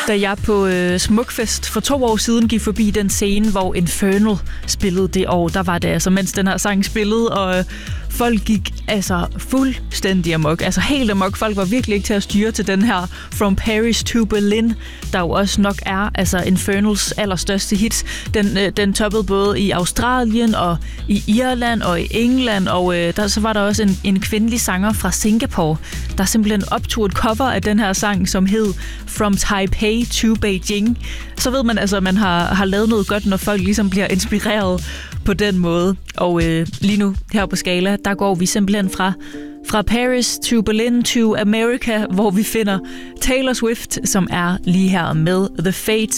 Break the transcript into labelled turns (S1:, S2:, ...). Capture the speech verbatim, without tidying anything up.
S1: Da jeg på øh, Smukfest for to år siden gik forbi den scene, hvor Infernal spillede det år, der var det altså, mens den her sang spillede, og øh, folk gik altså fuldstændig amok. Altså helt amok. Folk var virkelig ikke til at styre til den her From Paris to Berlin, der jo også nok er altså Infernals allerstørste hit. Den, øh, den toppede både i Australien og i Irland og i England, og øh, der, så var der også en, en kvindelig sanger fra Singapore, der simpelthen optog et cover af den her sang, som hed From Taipei to Beijing. Så ved man altså, at man har, har lavet noget godt, når folk ligesom bliver inspireret på den måde. Og øh, lige nu her på Skala, der går vi simpelthen fra Fra Paris to Berlin to America, hvor vi finder Taylor Swift, som er lige her med The Fate